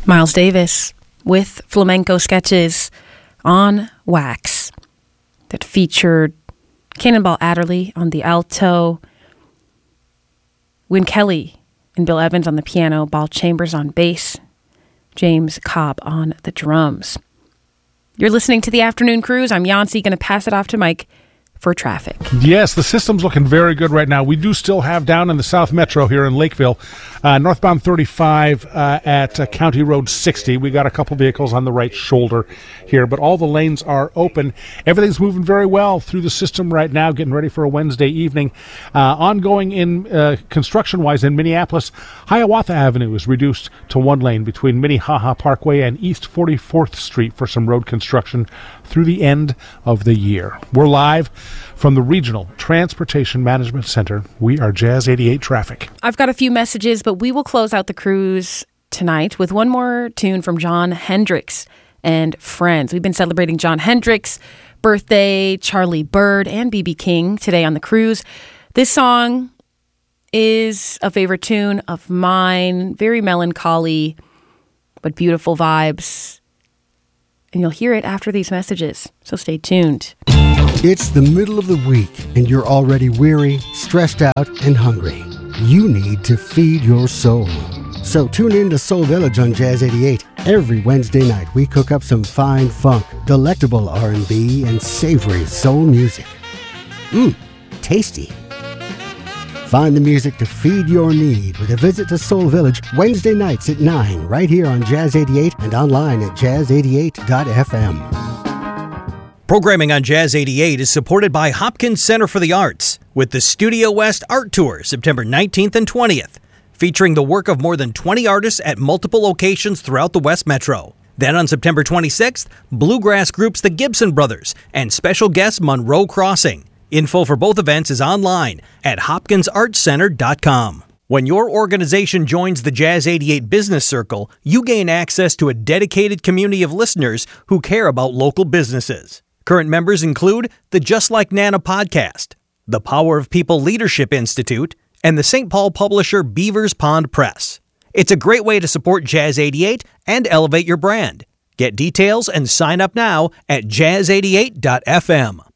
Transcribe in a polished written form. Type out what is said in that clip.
Miles Davis with flamenco sketches on wax that featured Cannonball Adderley on the alto, Wynn Kelly and Bill Evans on the piano, Ball Chambers on bass, James Cobb on the drums. You're listening to The Afternoon Cruise. I'm Yancey, going to pass it off to Mike for traffic. Yes, the system's looking very good right now. We do still have down in the South Metro here in Lakeville, northbound 35 at County Road 60. We got a couple vehicles on the right shoulder here, but all the lanes are open. Everything's moving very well through the system right now, getting ready for a Wednesday evening. Ongoing in construction-wise in Minneapolis, Hiawatha Avenue is reduced to one lane between Minnehaha Parkway and East 44th Street for some road construction through the end of the year. We're live from the Regional Transportation Management Center. We are Jazz 88 Traffic. I've got a few messages, but we will close out the cruise tonight with one more tune from Jon Hendricks and Friends. We've been celebrating Jon Hendricks' birthday, Charlie Bird, and B.B. King today on the cruise. This song is a favorite tune of mine, very melancholy, but beautiful vibes. And you'll hear it after these messages, so stay tuned. It's the middle of the week, and you're already weary, stressed out, and hungry. You need to feed your soul. So tune in to Soul Village on Jazz 88. Every Wednesday night, we cook up some fine funk, delectable R&B, and savory soul music. Tasty. Find the music to feed your need with a visit to Soul Village Wednesday nights at 9 right here on Jazz 88 and online at jazz88.fm. Programming on Jazz 88 is supported by Hopkins Center for the Arts with the Studio West Art Tour September 19th and 20th, featuring the work of more than 20 artists at multiple locations throughout the West Metro. Then on September 26th, bluegrass groups the Gibson Brothers and special guest Monroe Crossing. Info for both events is online at hopkinsartscenter.com. When your organization joins the Jazz 88 Business Circle, you gain access to a dedicated community of listeners who care about local businesses. Current members include the Just Like Nana podcast, the Power of People Leadership Institute, and the St. Paul publisher Beavers Pond Press. It's a great way to support Jazz 88 and elevate your brand. Get details and sign up now at jazz88.fm.